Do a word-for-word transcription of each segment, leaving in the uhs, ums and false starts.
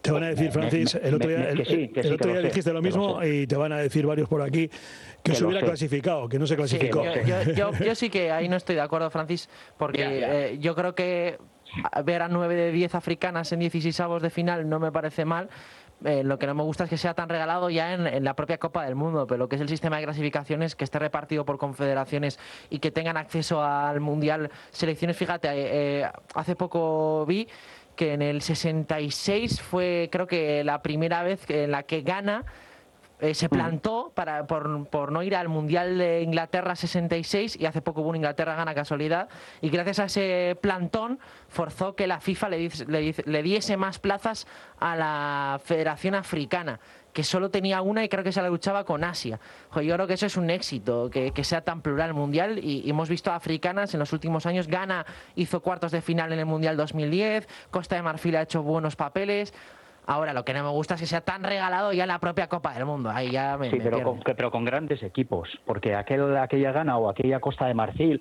Te van a decir, Francis, el otro día, el, el otro día dijiste lo mismo y te van a decir varios por aquí que, que se hubiera clasificado, que no se clasificó. Sí, yo, yo, yo, yo sí que ahí no estoy de acuerdo, Francis, porque ya, ya. Eh, yo creo que ver a nueve de diez africanas en dieciseisavos de final no me parece mal. Eh, lo que no me gusta es que sea tan regalado ya en, en la propia Copa del Mundo, pero lo que es el sistema de clasificaciones, que esté repartido por confederaciones y que tengan acceso al Mundial selecciones. Fíjate, eh, hace poco vi que en el sesenta y seis fue, creo que la primera vez en la que Ghana eh, se plantó para, por, por no ir al Mundial de Inglaterra sesenta y seis, y hace poco hubo un Inglaterra-Ghana casualidad, y gracias a ese plantón forzó que la FIFA le, le, le diese más plazas a la Federación Africana, que solo tenía una y creo que se la luchaba con Asia. Joder, yo creo que eso es un éxito, que, que sea tan plural el Mundial, y, y hemos visto a africanas en los últimos años. Ghana hizo cuartos de final en el Mundial dos mil diez, Costa de Marfil ha hecho buenos papeles. Ahora, lo que no me gusta es que sea tan regalado ya en la propia Copa del Mundo. Ahí ya me, sí, me pero, con, pero con grandes equipos, porque aquel, aquella Ghana o aquella Costa de Marfil,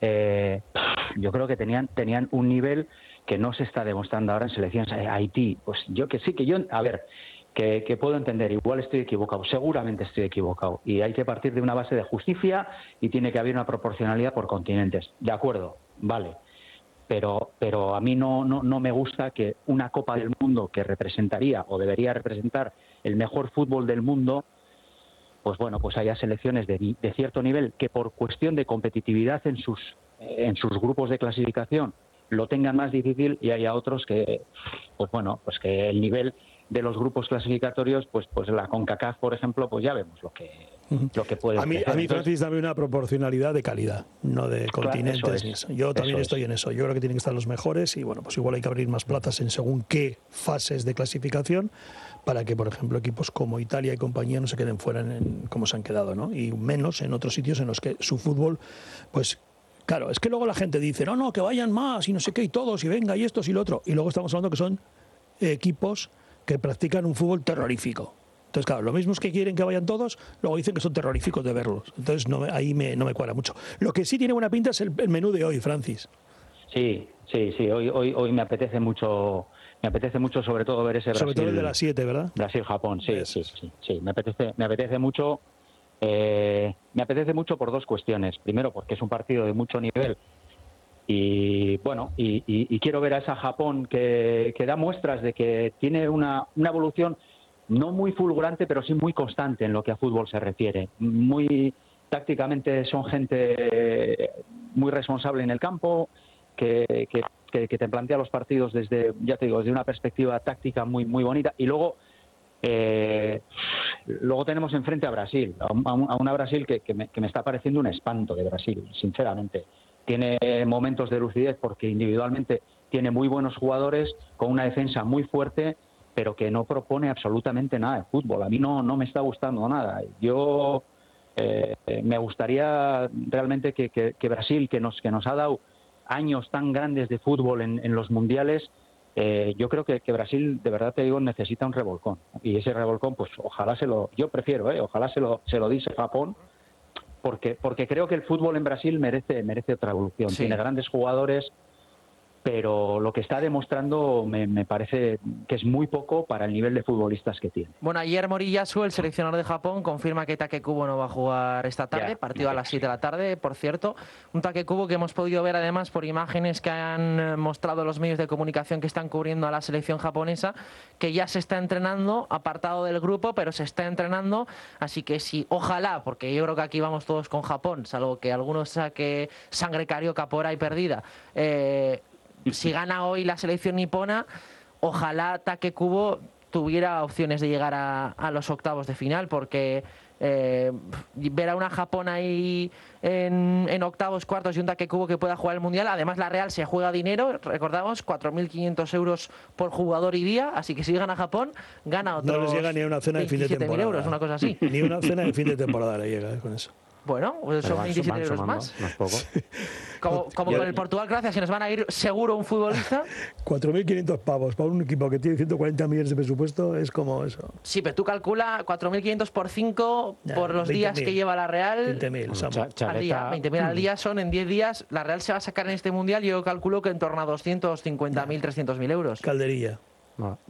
eh, yo creo que tenían, tenían un nivel que no se está demostrando ahora en selecciones. Haití, pues yo que sí, que yo, a ver, que, que puedo entender, igual estoy equivocado, seguramente estoy equivocado, y hay que partir de una base de justicia y tiene que haber una proporcionalidad por continentes. De acuerdo, vale. Pero, pero a mí no, no, no me gusta que una Copa del Mundo que representaría o debería representar el mejor fútbol del mundo, pues bueno, pues haya selecciones de, de cierto nivel que por cuestión de competitividad en sus, en sus grupos de clasificación lo tengan más difícil, y haya otros que, pues bueno, pues que el nivel de los grupos clasificatorios, pues pues la CONCACAF, por ejemplo, pues ya vemos lo que lo que puede a mí, a mí, Francis, dame una proporcionalidad de calidad, no de continentes. Claro, eso es, ni eso. Yo también eso estoy es. en eso. Yo creo que tienen que estar los mejores, y bueno, pues igual hay que abrir más plazas en según qué fases de clasificación, para que, por ejemplo, equipos como Italia y compañía no se queden fuera en, en como se han quedado, ¿no? Y menos en otros sitios en los que su fútbol, pues claro, es que luego la gente dice, no, no, que vayan más y no sé qué y todos y venga y esto y lo otro. Y luego estamos hablando que son eh, equipos que practican un fútbol terrorífico. Entonces, claro, lo mismo es que quieren que vayan todos, luego dicen que son terroríficos de verlos. Entonces, no, ahí me, no me cuadra mucho. Lo que sí tiene buena pinta es el, el menú de hoy, Francis. Sí, sí, sí. Hoy, hoy, hoy me apetece mucho, me apetece mucho, sobre todo ver ese Brasil. Sobre todo el de las siete, ¿verdad? Brasil-Japón, sí, sí, sí, sí. Me apetece, me apetece mucho. Eh, me apetece mucho por dos cuestiones. Primero, porque es un partido de mucho nivel. Y bueno, y, y, y quiero ver a esa Japón que, que da muestras de que tiene una, una evolución no muy fulgurante, pero sí muy constante en lo que a fútbol se refiere. Muy tácticamente son gente muy responsable en el campo, que, que, que, que te plantea los partidos desde, ya te digo, desde una perspectiva táctica muy, muy bonita. Y luego, eh, luego tenemos enfrente a Brasil, a, un, a una Brasil que, que, me, que me está pareciendo un espanto de Brasil, sinceramente. Tiene momentos de lucidez porque individualmente tiene muy buenos jugadores, con una defensa muy fuerte, pero que no propone absolutamente nada de fútbol. A mí no, no me está gustando nada. Yo eh, me gustaría realmente que, que, que Brasil, que nos, que nos ha dado años tan grandes de fútbol en, en los mundiales, eh, yo creo que, que Brasil, de verdad te digo, necesita un revolcón. Y ese revolcón, pues ojalá se lo, yo prefiero, eh, ojalá se lo, se lo dice Japón, porque, porque creo que el fútbol en Brasil merece, merece otra evolución. Sí. Tiene grandes jugadores, pero lo que está demostrando me, me parece que es muy poco para el nivel de futbolistas que tiene. Bueno, ayer Moriyasu, el seleccionador de Japón, confirma que Takekubo no va a jugar esta tarde, ya, partido a las siete de la tarde, por cierto. Un Takekubo que hemos podido ver además por imágenes que han mostrado los medios de comunicación que están cubriendo a la selección japonesa, que ya se está entrenando, apartado del grupo, pero se está entrenando, así que sí, ojalá, porque yo creo que aquí vamos todos con Japón, salvo que algunos saque sangre carioca por ahí perdida, eh, si gana hoy la selección nipona, ojalá Takekubo tuviera opciones de llegar a, a los octavos de final, porque eh, ver a una Japón ahí en, en octavos, cuartos y un Takekubo que pueda jugar el Mundial. Además, la Real se juega dinero, recordamos, cuatro mil quinientos euros por jugador y día, así que si gana Japón, gana otros no les llega ni a una cena de fin de temporada. euros, una cosa así. Ni una cena de fin de temporada le llega eh, con eso. Bueno, pues son veintisiete euros sumando, más. más poco. Como, como con el Portugal, gracias, se nos van a ir seguro un futbolista. cuatro mil quinientos pavos para un equipo que tiene ciento cuarenta millones de presupuesto es como eso. Sí, pero tú calcula cuatro mil quinientos por cinco ya, por los días que lleva la Real. veinte mil al día. veinte mil al día son en diez días. La Real se va a sacar en este Mundial, yo calculo que en torno a doscientos cincuenta mil, trescientos mil euros. Calderilla. No.